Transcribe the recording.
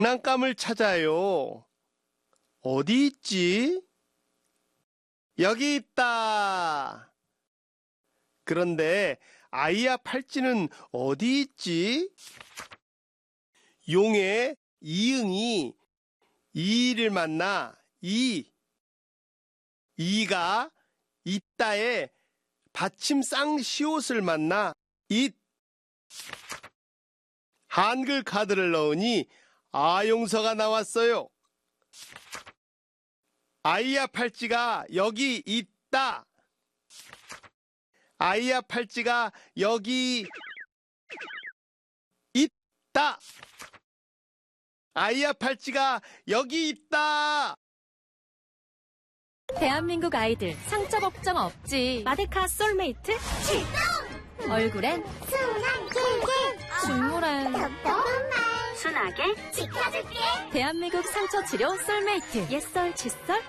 장난감을 찾아요. 어디 있지? 여기 있다. 그런데 아이야 팔찌는 어디 있지? 용의 이응이 이를 만나 이가 있다에 받침 쌍시옷을 만나 잇. 한글 카드를 넣으니 아용서가 나왔어요. 아이야 팔찌가 여기 있다. 아이야 팔찌가 여기 있다. 아이야 팔찌가 여기 있다. 대한민국 아이들 상처 걱정 없지. 마데카 솔메이트 출동! 얼굴엔 순한 꿀꿀 중물엔 똑똑한 말 순하게 지켜줄게. 대한민국 상처 치료 솔메이트. 옛설, 칫솔,